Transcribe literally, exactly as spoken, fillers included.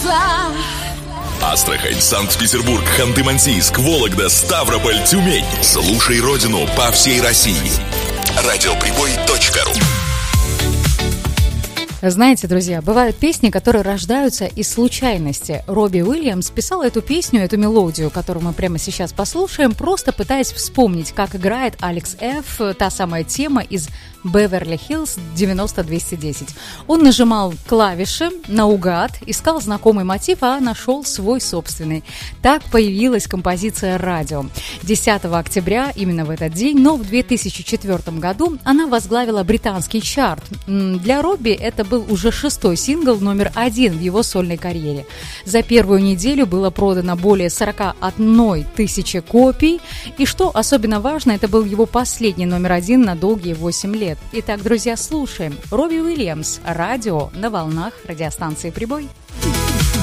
Астрахань, Санкт-Петербург, Ханты-Мансийск, Вологда, Ставрополь, Тюмень. Слушай родину по всей России. Радиоприбой точка ру. Знаете, друзья, бывают песни, которые рождаются из случайности. Робби Уильямс писал эту песню, эту мелодию, которую мы прямо сейчас послушаем, просто пытаясь вспомнить, как играет Алекс Ф., та самая тема из Беверли-Хиллз девяносто двести десять. Он нажимал клавиши наугад, искал знакомый мотив, а нашел свой собственный. Так появилась композиция «Радио». десятого октября, именно в этот день, но в две тысячи четвёртом году она возглавила британский чарт. Для Робби это был уже шестой сингл номер один в его сольной карьере. За первую неделю было продано более сорок одна тысяча копий, и что особенно важно, это был его последний номер один на долгие восемь лет. Итак, друзья, слушаем Робби Уильямс, «Радио» на волнах радиостанции «Прибой».